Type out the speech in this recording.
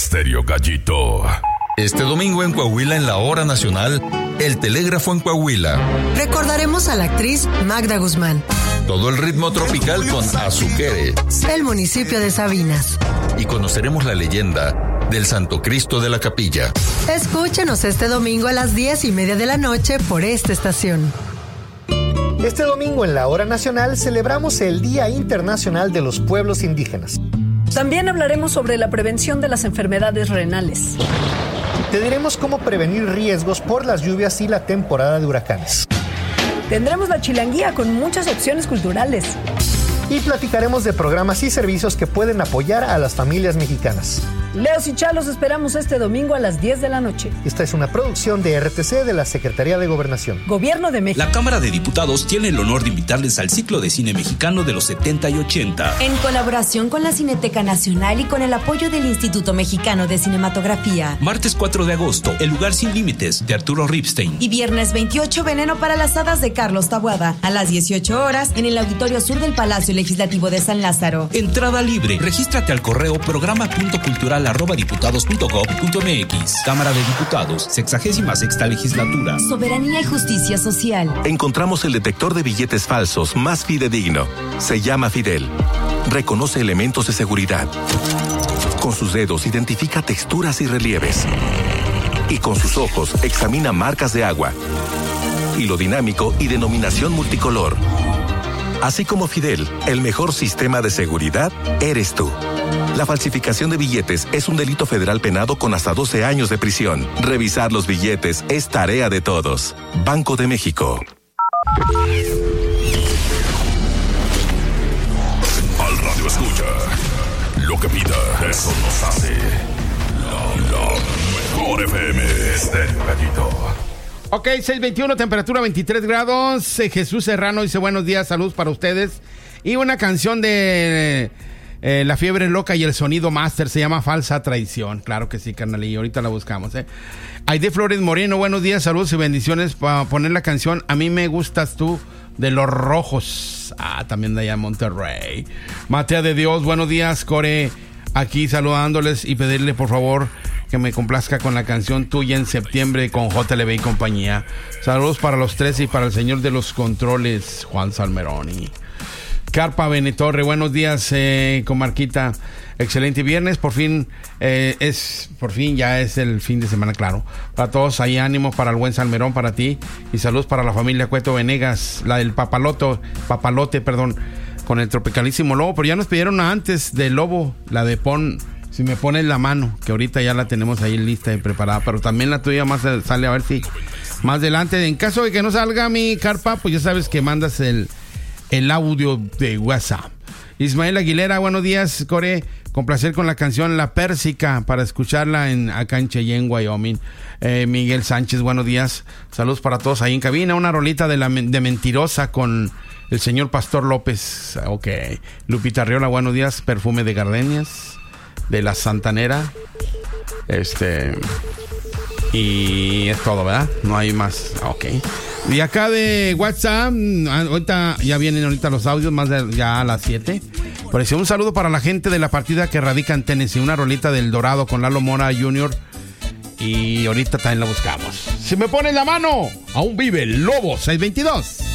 Estéreo Gallito. Este domingo en Coahuila, en la hora nacional, El Telégrafo en Coahuila. Recordaremos a la actriz Magda Guzmán. Todo el ritmo tropical con Azuquere. El municipio de Sabinas. Y conoceremos la leyenda del Santo Cristo de la Capilla. Escúchenos este domingo a las 10:30 de la noche por esta estación. Este domingo en la hora nacional celebramos el Día Internacional de los Pueblos Indígenas. También hablaremos sobre la prevención de las enfermedades renales. Te diremos cómo prevenir riesgos por las lluvias y la temporada de huracanes. Tendremos la chilanguía con muchas opciones culturales. Y platicaremos de programas y servicios que pueden apoyar a las familias mexicanas. Leos y Chalos esperamos este domingo a las 10 de la noche. Esta es una producción de RTC de la Secretaría de Gobernación. Gobierno de México. La Cámara de Diputados tiene el honor de invitarles al ciclo de cine mexicano de los 70 y 80. En colaboración con la Cineteca Nacional y con el apoyo del Instituto Mexicano de Cinematografía. Martes 4 de agosto, El Lugar Sin Límites, de Arturo Ripstein. Y viernes 28, Veneno para las Hadas, de Carlos Taboada. A las 18 horas, en el Auditorio Sur del Palacio Legislativo de San Lázaro. Entrada libre. Regístrate al correo programa.cultural@diputados.gov.mx. Cámara de Diputados, 66ª Legislatura. Soberanía y justicia social. Encontramos el detector de billetes falsos más fidedigno. Se llama Fidel. Reconoce elementos de seguridad. Con sus dedos identifica texturas y relieves. Y con sus ojos examina marcas de agua. Hilo dinámico y denominación multicolor. Así como Fidel, el mejor sistema de seguridad eres tú. La falsificación de billetes es un delito federal penado con hasta 12 años de prisión. Revisar los billetes es tarea de todos. Banco de México. Al radio escucha. Lo que pida, eso nos hace. La mejor FM. Estéreo Gallito. Ok, 6:21, temperatura 23 grados. Jesús Serrano dice buenos días, saludos para ustedes. Y una canción de La Fiebre Loca y el Sonido Master, se llama Falsa Traición. Claro que sí, carnalillo, ahorita la buscamos. Aide Flores Moreno, buenos días, saludos y bendiciones para poner la canción A mí me gustas tú, de Los Rojos. También de allá en Monterrey. Matea de Dios, buenos días, Core. Aquí saludándoles y pedirle por favor que me complazca con la canción Tuya en Septiembre con JLB y compañía. Saludos para los tres y para el señor de los controles, Juan Salmeroni. Carpa Benetorre, buenos días, comarquita. Excelente viernes, por fin ya es el fin de semana, claro. Para todos, ahí ánimo para el buen Salmerón, para ti. Y saludos para la familia Cueto Venegas, la del papalote, con el tropicalísimo Lobo. Pero ya nos pidieron antes de Lobo, la de Si me pones la mano, que ahorita ya la tenemos ahí lista y preparada, pero también la tuya más sale, a ver si más adelante. En caso de que no salga mi Carpa, pues ya sabes que mandas el audio de WhatsApp. Ismael Aguilera, buenos días, Core. Con placer con la canción La Pérsica para escucharla acá en Cheyenne, Wyoming. Miguel Sánchez, buenos días. Saludos para todos ahí en cabina. Una rolita de Mentirosa con el señor Pastor López. Ok. Lupita Arriola, buenos días. Perfume de gardenias de La Santanera. Y es todo, ¿verdad? No hay más. Ok. Y acá de WhatsApp, ahorita ya vienen los audios, ya a las 7. Por eso un saludo para la gente de la partida que radica en Tennessee. Una rolita del Dorado con Lalo Mora Jr. Y ahorita también la buscamos. Si me pones la mano, aún vive el Lobo 622.